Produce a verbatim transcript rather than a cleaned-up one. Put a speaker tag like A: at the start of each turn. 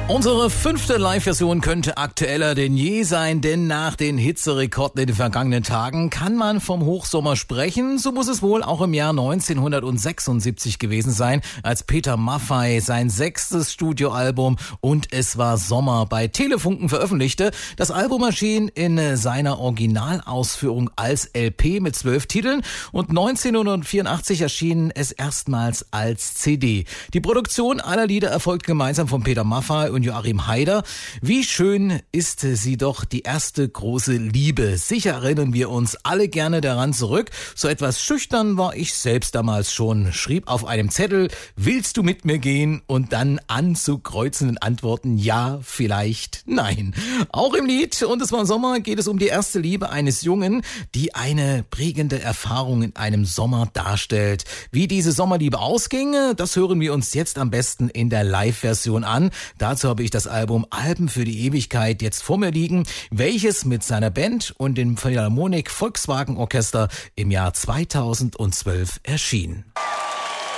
A: Unsere fünfte Live-Version könnte aktueller denn je sein, denn nach den Hitzerekorden in den vergangenen Tagen kann man vom Hochsommer sprechen. So muss es wohl auch im Jahr neunzehnhundertsechsundsiebzig gewesen sein, als Peter Maffay sein sechstes Studioalbum Und es war Sommer bei Telefunken veröffentlichte. Das Album erschien in seiner Originalausführung als L P mit zwölf Titeln und neunzehnhundertvierundachtzig erschien es erstmals als C D. Die Produktion aller Lieder erfolgt gemeinsam von Peter Maffay und Joachim Heider. Wie schön ist sie doch, die erste große Liebe. Sicher erinnern wir uns alle gerne daran zurück. So etwas schüchtern war ich selbst damals schon. Schrieb auf einem Zettel, willst du mit mir gehen? Und dann anzukreuzenden Antworten, ja, vielleicht, nein. Auch im Lied Und es war Sommer geht es um die erste Liebe eines Jungen, die eine prägende Erfahrung in einem Sommer darstellt. Wie diese Sommerliebe ausging, das hören wir uns jetzt am besten in der Live-Version an. Dazu habe ich das Album Alben für die Ewigkeit jetzt vor mir liegen, welches mit seiner Band und dem Philharmonik Volkswagen Orchester im Jahr zweitausendzwölf erschien.